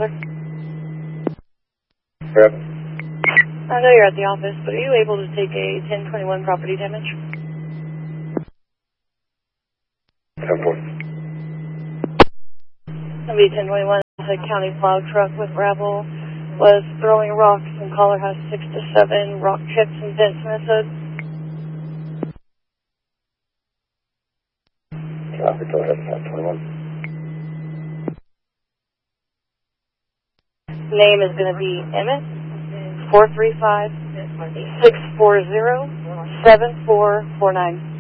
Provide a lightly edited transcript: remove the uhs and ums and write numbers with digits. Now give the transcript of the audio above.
Yep. I know you're at the office, but are you able to take a 1021 property damage? 10-4. Somebody 1021, a county plow truck with gravel was throwing rocks and caller has 6 to 7 rock chips and dents in his hood. Traffic, go ahead, 10-21. Name is going to be Emmett, 435-640-7449.